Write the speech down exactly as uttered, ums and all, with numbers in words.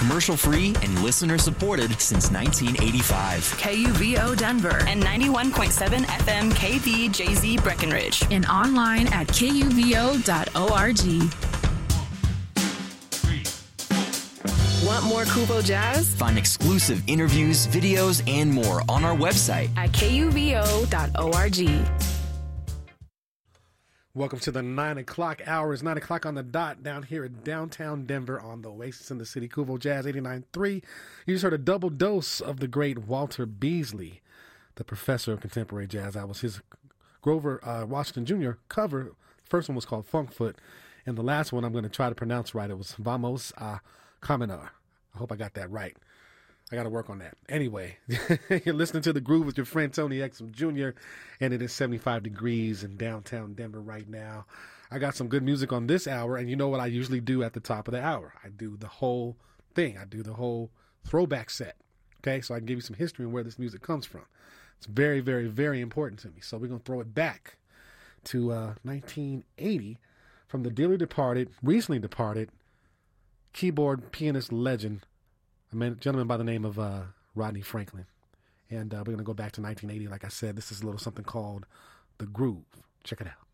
commercial-free and listener-supported since nineteen eighty-five. K U V O Denver and ninety-one point seven F M K V J Z Breckenridge. And online at K U V O dot org. Want more Kuvo Jazz? Find exclusive interviews, videos, and more on our website At K U V O dot org. Welcome to the nine o'clock hour. It's nine o'clock on the dot down here in downtown Denver on the Oasis in the City. Kuvo Jazz eighty-nine point three. You just heard a double dose of the great Walter Beasley, the professor of contemporary jazz. That was his Grover uh, Washington Junior cover. First one was called Funkfoot, and the last one I'm going to try to pronounce right. It was Vamos a Caminar. I hope I got that right. I got to work on that. Anyway, you're listening to The Groove with your friend Tony Exum Junior, and it is seventy-five degrees in downtown Denver right now. I got some good music on this hour, and you know what I usually do at the top of the hour? I do the whole thing. I do the whole throwback set, okay? So I can give you some history and where this music comes from. It's very, very, very important to me. So we're going to throw it back to uh, nineteen eighty from the dearly departed, recently departed, keyboard pianist legend, a man, gentleman by the name of uh, Rodney Franklin. And uh, we're going to go back to nineteen eighty. Like I said, this is a little something called The Groove. Check it out.